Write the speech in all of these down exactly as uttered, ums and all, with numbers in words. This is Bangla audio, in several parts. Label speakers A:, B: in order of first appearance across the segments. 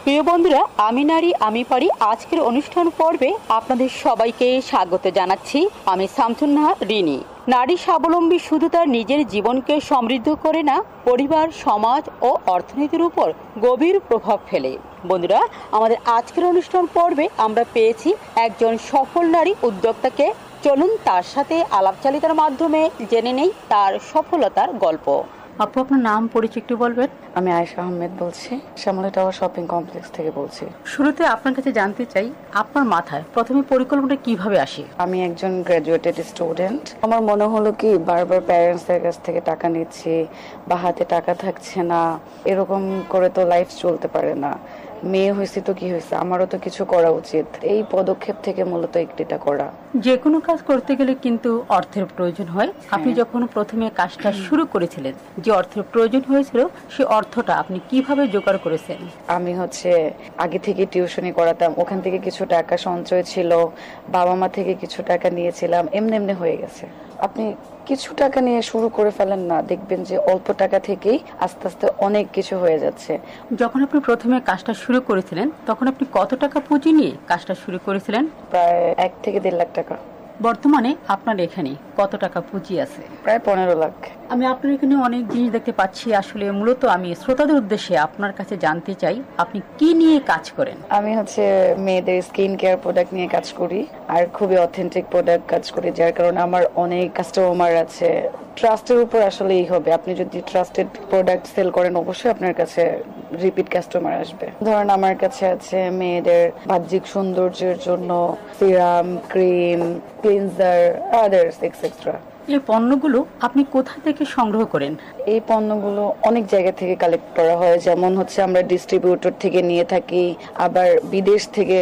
A: প্রিয় বন্ধুরা, আমি নারী আমি পারি আজকের অনুষ্ঠান পর্বে আপনাদের সবাইকে স্বাগত জানাচ্ছি। আমি শামসুন্নাহার রিনি। নারী স্বাবলম্বী শুধু তার নিজের জীবনকে সমৃদ্ধ করে না, পরিবার, সমাজ ও অর্থনীতির উপর গভীর প্রভাব ফেলে। বন্ধুরা, আমাদের আজকের অনুষ্ঠান পর্বে আমরা পেয়েছি একজন সফল নারী উদ্যোক্তাকে। চলুন তার সাথে আলাপচারিতার মাধ্যমে জেনে নেই তার সফলতার গল্প। আপু, আপনার নাম পরিচয় একটু বলবেন?
B: আমি আয়েশা আহমেদ বলছি, শ্যামলী টাওয়ার শপিং কমপ্লেক্স থেকে বলছি।
A: শুরুতে আপনার কাছে জানতে চাই, আপনার মাথায় প্রথমে পরিকল্পনাটা কিভাবে আসে?
B: আমি একজন গ্র্যাজুয়েটেড স্টুডেন্ট। আমার মনে হলো কি বারবার প্যারেন্টসদের কাছ থেকে টাকা নিচ্ছি বা হাতে টাকা থাকছে না, এরকম করে তো লাইফ চলতে পারে না। মেয়ে হয়েছে তো কি হয়েছে, আমারও তো কিছু করা উচিত। এই পদক্ষেপ থেকে মূলত একটিটা করা।
A: যে কোনো কাজ করতে গেলে কিন্তু অর্থের প্রয়োজন হয়। আপনি যখন প্রথমে কাজটা শুরু করেছিলেন, যে অর্থের প্রয়োজন হয়েছিল, সে অর্থটা আপনি কিভাবে জোগাড় করেছেন?
B: আমি হচ্ছে আগে থেকে টিউশনি করাতাম, ওখান থেকে কিছু টাকা সঞ্চয় ছিল, বাবা মা থেকে কিছু টাকা নিয়েছিলাম, এমনি এমনি হয়ে গেছে। আপনি কিছু টাকা নিয়ে শুরু করে ফেলেন না, দেখবেন যে অল্প টাকা থেকেই আস্তে আস্তে অনেক কিছু হয়ে যাচ্ছে।
A: যখন আপনি প্রথমে কাজটা শুরু করেছিলেন, তখন আপনি কত টাকা পুঁজি নিয়ে কাজটা শুরু করেছিলেন?
B: প্রায় এক থেকে দেড় লাখ টাকা।
A: বর্তমানে আপনার এখানে কত টাকা পুঁজি আছে?
B: প্রায় পনেরো লাখ।
A: আমি আপনার এখানে অনেক জিনিস দেখতে পাচ্ছি। আসলে মূলত আমি শ্রোতাদের উদ্দেশ্যে আপনার কাছে জানতে চাই, আপনি কি নিয়ে কাজ করেন?
B: আমি হচ্ছে মেয়েদের স্কিন কেয়ার প্রোডাক্ট নিয়ে কাজ করি, আর খুবই অথেন্টিক প্রোডাক্ট কাজ করি, যার কারণে আমার অনেক কাস্টমার আছে। ট্রাস্টের উপর আসলেই হবে। আপনি যদি ট্রাস্টেড প্রোডাক্ট সেল করেন, অবশ্যই আপনার কাছে রিপিট কাস্টমার আসবে। ধরেন আমার কাছে আছে মেয়েদের বাহ্যিক সৌন্দর্যের জন্য serum, cream, cleanser, others etcetera.
A: এই পণ্যগুলো আপনি কোথা থেকে সংগ্রহ করেন?
B: এই পণ্যগুলো অনেক জায়গা থেকে কালেক্ট করা হয়। যেমন হচ্ছে আমরা ডিস্ট্রিবিউটর থেকে নিয়ে থাকি, আবার বিদেশ থেকে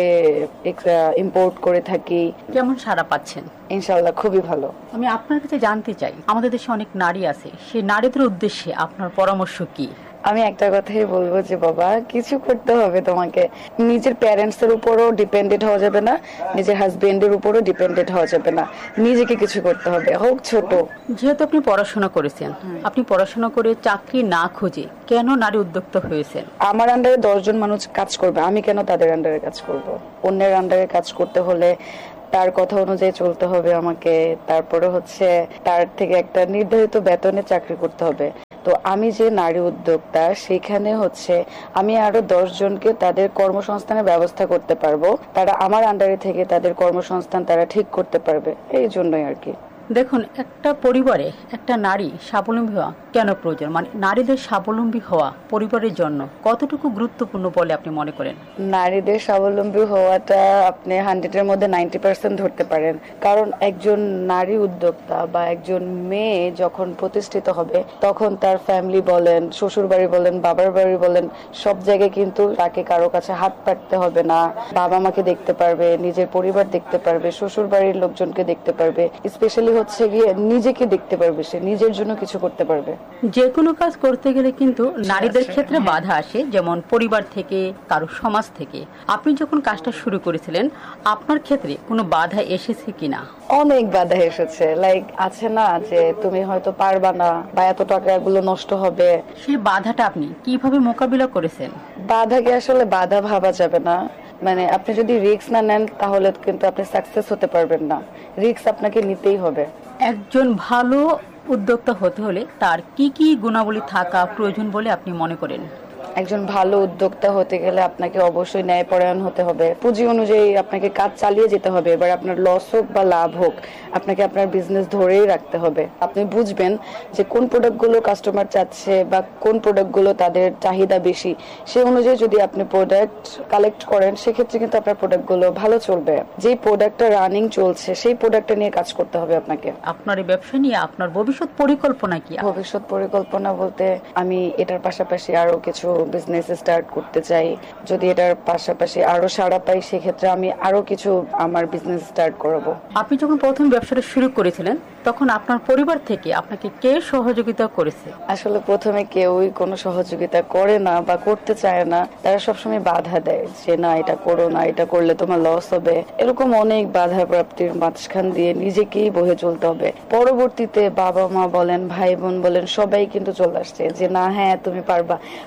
B: ইম্পোর্ট করে থাকি।
A: কেমন সাড়া পাচ্ছেন?
B: ইনশাআল্লাহ খুবই ভালো।
A: আমি আপনার কাছে জানতে চাই, আমাদের দেশে অনেক নারী আছে, সেই নারীদের উদ্দেশ্যে আপনার পরামর্শ কি?
B: আমি একটা কথাই বলবো যে বাবা, কিছু করতে হবে তোমাকে। নিজের প্যারেন্টস এর উপরও ডিপেন্ডেন্ট হওয়া যাবে না, নিজের হাজবেন্ডের উপরও ডিপেন্ডেন্ট হওয়া যাবে না। নিজেকে কিছু করতে হবে, হোক ছোট।
A: যেহেতু আপনি পড়াশোনা করেছেন, আপনি পড়াশোনা করে চাকরি না খুঁজে কেন নারী উদ্যোক্তা হয়েছেন?
B: আমার আন্ডারে দশজন মানুষ কাজ করবে, আমি কেন তাদের আন্ডারে কাজ করব? অন্যের আন্ডারে কাজ করতে হলে তার কথা অনুযায়ী চলতে হবে আমাকে। তারপরে হচ্ছে তার থেকে একটা নির্ধারিত বেতনে চাকরি করতে হবে। তো আমি যে নারী উদ্যোক্তা, সেখানে হচ্ছে আমি আরো দশ জনকে তাদের কর্মসংস্থানের ব্যবস্থা করতে পারবো। তারা আমার আন্ডারে থেকে তাদের কর্মসংস্থান তারা ঠিক করতে পারবে, এই জন্যই আর কি।
A: দেখুন, একটা পরিবারে একটা নারী স্বাবলম্বী হওয়া কেন প্রয়োজন? মানে নারীদের স্বাবলম্বী হওয়া পরিবারের জন্য কতটুকু গুরুত্বপূর্ণ বলে আপনি মনে করেন?
B: নারীদের স্বাবলম্বী হওয়াটা আপনি হান্ড্রেডের মধ্যে নাইনটি পার্সেন্ট ধরতে পারেন। কারণ একজন নারী উদ্যোক্তা বা একজন মেয়ে যখন প্রতিষ্ঠিত হবে, তখন তার ফ্যামিলি বলেন, শ্বশুর বাড়ি বলেন, বাবার বাড়ি বলেন, সব জায়গায় কিন্তু তাকে কারো কাছে হাত পাততে হবে না। বাবা মাকে দেখতে পারবে, নিজের পরিবার দেখতে পারবে, শ্বশুর বাড়ির লোকজনকে দেখতে পারবে, স্পেশালি হচ্ছে গিয়ে নিজেকে দেখতে পারবে, সে নিজের জন্য কিছু করতে পারবে।
A: যে কোনো কাজ করতে গেলে কিন্তু নারীদের ক্ষেত্রে বাধা আসে, যেমন পরিবার থেকে, কারো সমাজ থেকে। আপনি যখন কাজটা শুরু করেছিলেন, আপনার ক্ষেত্রে কোনো বাধা এসেছে কিনা?
B: অনেক বাধা এসেছে। লাইক আছে না যে তুমি হয়তো পারবা না, বা এত টাকা এগুলো নষ্ট হবে।
A: সেই বাধাটা আপনি কিভাবে মোকাবিলা করেছেন?
B: বাধাকে আসলে বাধা ভাবা যাবে না। মানে আপনি যদি রিস্ক না নেন, তাহলে কিন্তু আপনি সাকসেস হতে পারবেন না। রিস্ক আপনাকে নিতেই হবে।
A: একজন ভালো উদ্যোক্তা হতে হলে তার কি কি গুণাবলী থাকা প্রয়োজন বলে আপনি মনে করেন?
B: একজন ভালো উদ্যোক্তা হতে গেলে আপনাকে অবশ্যই ন্যায়পরায়ণ হতে হবে। পুঁজি অনুযায়ী আপনাকে কাজ চালিয়ে যেতে হবে। এবার আপনার লস হোক বা লাভ হোক, আপনাকে আপনার বিজনেস ধরেই রাখতে হবে। আপনি বুঝবেন যে কোন প্রোডাক্টগুলো কাস্টমার চাচ্ছে বা কোন প্রোডাক্টগুলো তাদের চাহিদা বেশি। সেই অনুযায়ী যদি আপনি প্রোডাক্ট কালেক্ট করেন, সেক্ষেত্রে কিন্তু আপনার প্রোডাক্টগুলো ভালো চলবে। যেই প্রোডাক্টটা রানিং চলছে, সেই প্রোডাক্টটা নিয়ে কাজ করতে হবে আপনাকে।
A: আপনার এই ব্যবসা নিয়ে আপনার ভবিষ্যৎ পরিকল্পনা কি?
B: ভবিষ্যৎ পরিকল্পনা বলতে আমি এটার পাশাপাশি আরো কিছু বিজনেস স্টার্ট করতে চাই। যদি এটার পাশাপাশি আরো সাড়া পাই, সেক্ষেত্রে আমি আরো কিছু আমার বিজনেস স্টার্ট করব।
A: আপনি যখন প্রথম ব্যবসাটা শুরু করেছিলেন, তখন আপনার পরিবার থেকে আপনাকে কে সহযোগিতা করেছে?
B: আসলে প্রথমে কেউই কোনো সহযোগিতা করে না বা করতে চায় না। তারা সবসময় বাধা দেয় যে না, এটা করো না, এটা করলে তোমার লস হবে। এরকম অনেক বাধা প্রাপ্তির মাঝখান দিয়ে নিজেকেই বহে চলতে হবে। পরবর্তীতে বাবা মা বলেন, ভাই বোন বলেন, সবাই কিন্তু চলে আসছে যে না, হ্যাঁ তুমি পারবা। ফার্স্টে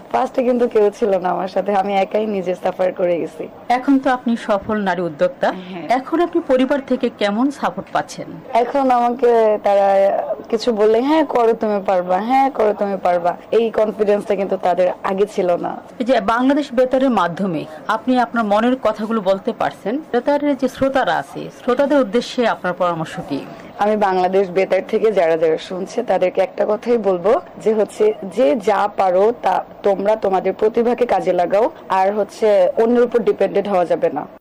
B: কিন্তু কেউ ছিল না আমার সাথে, আমি একাই নিজে সাফার করে গেছি।
A: এখন তো আপনি সফল নারী উদ্যোক্তা,
B: হ্যাঁ।
A: এখন আপনি পরিবার থেকে কেমন সাপোর্ট পাচ্ছেন?
B: এখন আমাকে তারা কিছু বললে হ্যাঁ করো তুমি পারবা, হ্যাঁ করো তুমি পারবা, এই কনফিডেন্সটা কিন্তু তাদের আগে ছিল না।
A: এই যে বাংলাদেশ বেতারের মাধ্যমে আপনি আপনার মনের কথাগুলো বলতে পারছেন, বেতারের যে শ্রোতারা আছে শ্রোতাদের উদ্দেশ্যে আপনার পরামর্শ কি?
B: আমি বাংলাদেশ বেতার থেকে যারা যারা শুনছে তাদেরকে একটা কথাই বলবো, যে হচ্ছে যে যা পারো তা তোমরা তোমাদের প্রতিভাকে কাজে লাগাও, আর হচ্ছে অন্যের উপর ডিপেন্ডেন্ট হওয়া যাবে না।